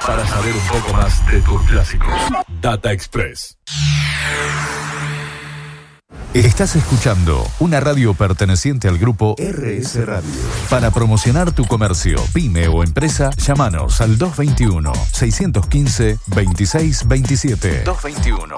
para saber un poco más de tus clásicos. Data Express. Estás escuchando una radio perteneciente al grupo RS Radio. Para promocionar tu comercio, pyme o empresa, llámanos al 221-615-2627.